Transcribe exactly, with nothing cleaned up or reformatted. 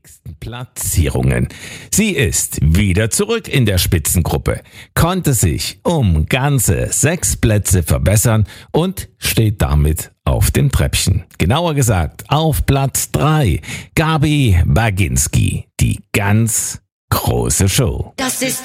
wichtigsten Platzierungen. Sie ist wieder zurück in der Spitzengruppe, konnte sich um ganze sechs Plätze verbessern und steht damit auf dem Treppchen. Genauer gesagt auf Platz drei. Gabi Baginski, die ganz große Show. Das ist